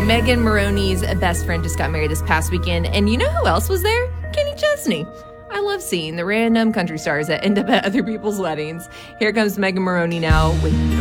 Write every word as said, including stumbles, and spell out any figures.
Megan Maroney's best friend just got married this past weekend. And you know who else was there? Kenny Chesney. I love seeing the random country stars that end up at other people's weddings. Here comes Megan Maroney now with